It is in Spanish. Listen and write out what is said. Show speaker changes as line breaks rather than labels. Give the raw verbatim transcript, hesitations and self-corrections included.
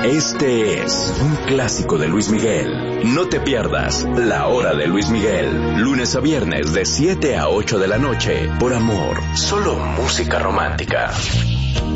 Este es un clásico de Luis Miguel. No te pierdas La Hora de Luis Miguel, lunes a viernes de siete a ocho de la noche, por Amor, solo música romántica.